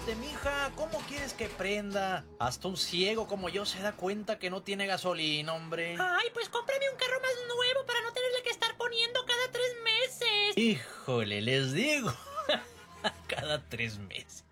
apúrate, mija. ¿Cómo quieres que prenda? Hasta un ciego como yo se da cuenta que no tiene gasolina, hombre. Ay, pues cómprame un carro más nuevo para no tenerle que estar poniendo cada 3 meses. Híjole, les digo. Cada 3 meses.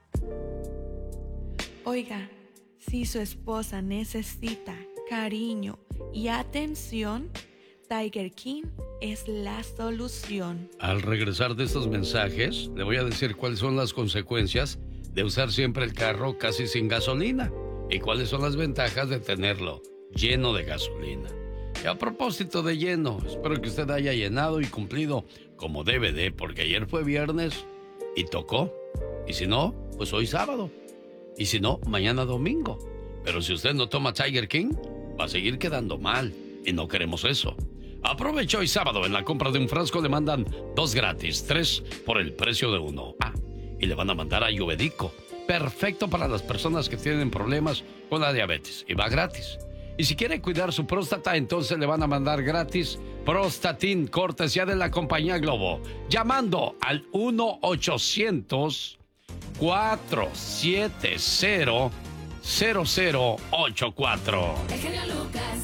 Oiga, si su esposa necesita cariño y atención, Tiger King es la solución. Al regresar de estos mensajes, le voy a decir cuáles son las consecuencias de usar siempre el carro casi sin gasolina y cuáles son las ventajas de tenerlo lleno de gasolina. Y a propósito de lleno, espero que usted haya llenado y cumplido como debe de, porque ayer fue viernes y tocó. Y si no, pues hoy sábado. Y si no, mañana domingo. Pero si usted no toma Tiger King, va a seguir quedando mal. Y no queremos eso. Aproveche hoy sábado. En la compra de un frasco le mandan 2 gratis, 3 por el precio de 1. Y le van a mandar Ayurvédico. Perfecto para las personas que tienen problemas con la diabetes. Y va gratis. Y si quiere cuidar su próstata, entonces le van a mandar gratis Prostatin, cortesía de la compañía Globo. Llamando al 1-800-470-0084. El genio Lucas.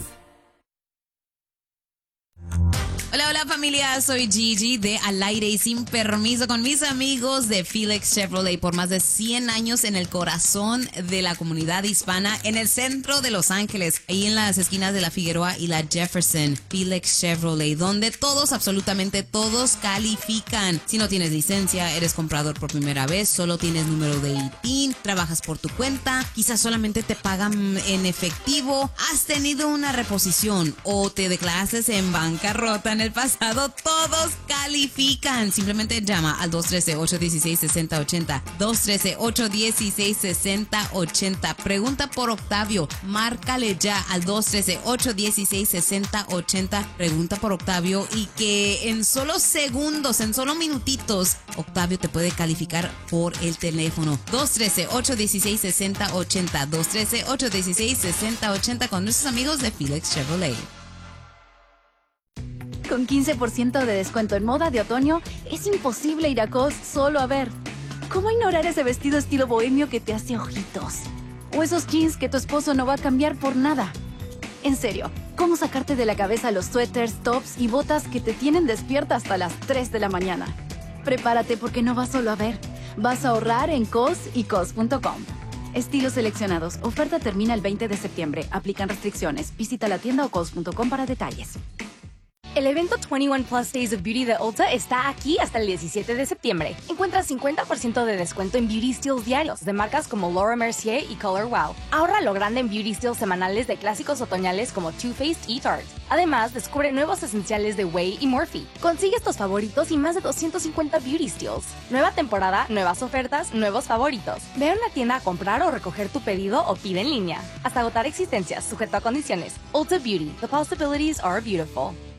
Hola, hola familia, soy Gigi de Al Aire y Sin Permiso con mis amigos de Felix Chevrolet por más de 100 años en el corazón de la comunidad hispana en el centro de Los Ángeles, ahí en las esquinas de la Figueroa y la Jefferson. Felix Chevrolet, donde todos, absolutamente todos califican. Si no tienes licencia, eres comprador por primera vez, solo tienes número de ITIN, trabajas por tu cuenta, quizás solamente te pagan en efectivo, has tenido una reposición o te declaraste en bancarrota en el pasado, todos califican. Simplemente llama al 213-816-6080. 213-816-6080. Pregunta por Octavio. Márcale ya al 213-816-6080. Pregunta por Octavio y que en solo segundos, en solo minutitos, Octavio te puede calificar por el teléfono. 213-816-6080. 213-816-6080 con nuestros amigos de Felix Chevrolet. Con 15% de descuento en moda de otoño, es imposible ir a Cos solo a ver. ¿Cómo ignorar ese vestido estilo bohemio que te hace ojitos? O esos jeans que tu esposo no va a cambiar por nada. En serio, ¿cómo sacarte de la cabeza los suéteres, tops y botas que te tienen despierta hasta las 3 de la mañana? Prepárate porque no vas solo a ver. Vas a ahorrar en Cos y Cos.com. Estilos seleccionados. Oferta termina el 20 de septiembre. Aplican restricciones. Visita la tienda o Cos.com para detalles. El evento 21 Plus Days of Beauty de Ulta está aquí hasta el 17 de septiembre. Encuentra 50% de descuento en Beauty Steals diarios de marcas como Laura Mercier y Color Wow. Ahorra lo grande en Beauty Steals semanales de clásicos otoñales como Too Faced y Tarte. Además, descubre nuevos esenciales de Way y Morphe. Consigue estos favoritos y más de 250 Beauty Steals. Nueva temporada, nuevas ofertas, nuevos favoritos. Ve a una tienda a comprar o recoger tu pedido o pide en línea. Hasta agotar existencias, sujeto a condiciones. Ulta Beauty. The possibilities are beautiful.